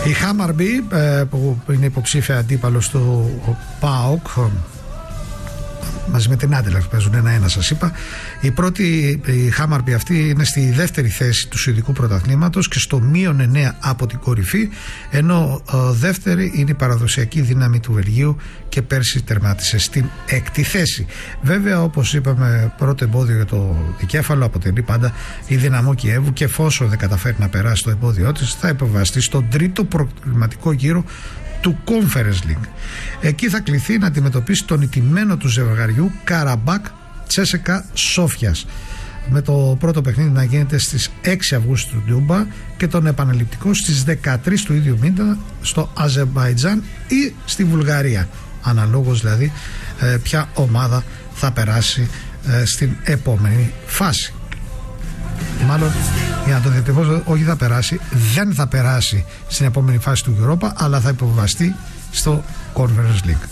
Η Χάμαρμπι που είναι υποψήφια αντίπαλος του ΠΑΟΚ μαζί με την Άντελαχτ, παίζουν 1-1 σας είπα. Η Χάμαρμπι αυτή είναι στη δεύτερη θέση του Σουηδικού πρωταθλήματος και στο -9 από την κορυφή, ενώ δεύτερη είναι η παραδοσιακή δύναμη του Βελγίου και πέρσι τερμάτισε στην έκτη θέση. Βέβαια, όπως είπαμε, πρώτο εμπόδιο για το δικέφαλο αποτελεί πάντα η Δυναμό Κιέβου, και εφόσον δεν καταφέρει να περάσει το εμπόδιό της, θα υποβαστεί στον τρίτο προκριματικό γύρο του Conference League. Εκεί θα κληθεί να αντιμετωπίσει τον ηττημένο του ζευγαριού Καραμπάκ Τσέσεκα Σόφιας, με το πρώτο παιχνίδι να γίνεται στις 6 Αυγούστου του Ντούμπα και τον επαναληπτικό στις 13 του ίδιου μήνα στο Αζερμπαϊτζάν ή στη Βουλγαρία, αναλόγως δηλαδή ποια ομάδα θα περάσει στην επόμενη φάση. Μάλλον, για να το διατυπώσω, όχι θα περάσει, δεν θα περάσει στην επόμενη φάση του Europa, αλλά θα υποβαστεί στο Conference League.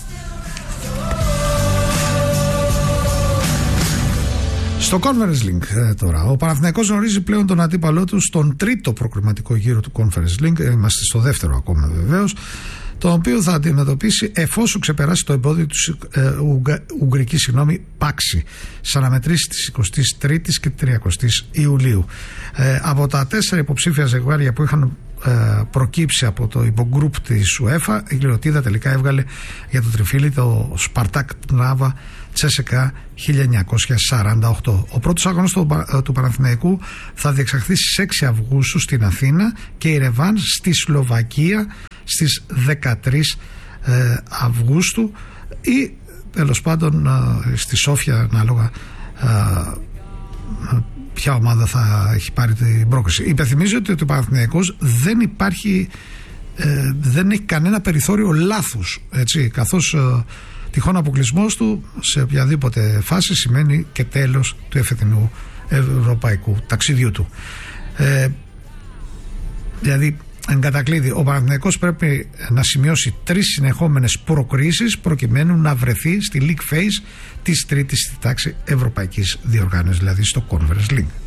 Στο Conference League τώρα, ο Παναθηναϊκός γνωρίζει πλέον τον αντίπαλό του στον τρίτο προκριματικό γύρο του Conference League. Είμαστε στο δεύτερο ακόμα βεβαίως, το οποίο θα αντιμετωπίσει εφόσον ξεπεράσει το εμπόδιο της Ουγγρικής Πάξη στις αναμετρήσεις της 23ης και 30ης Ιουλίου. Από τα 4 υποψήφια ζευγάρια που είχαν προκύψει από το υπογκρουπ της UEFA, η Γλυρωτίδα τελικά έβγαλε για το τριφύλι το Σπαρτάκ Τρνάβα Τσέσεκα 1948. Ο πρώτος αγώνας του Παναθηναϊκού θα διεξαχθεί στις 6 Αυγούστου στην Αθήνα και η ρεβάν στη Σλοβακία στις 13 Αυγούστου ή τέλος πάντων στη Σόφια, ανάλογα ποια ομάδα θα έχει πάρει την πρόκριση. Υπενθυμίζω ότι ο Παναθηναϊκός δεν έχει κανένα περιθώριο λάθους, έτσι, καθώς τυχόν αποκλεισμός του σε οποιαδήποτε φάση σημαίνει και τέλος του εφετινού ευρωπαϊκού ταξιδιού του. Δηλαδή, εν κατακλείδη, ο Παναθηναϊκός πρέπει να σημειώσει 3 συνεχόμενες προκρίσεις προκειμένου να βρεθεί στη League Phase της τρίτης στη τάξη ευρωπαϊκής διοργάνωσης, δηλαδή στο Conference League.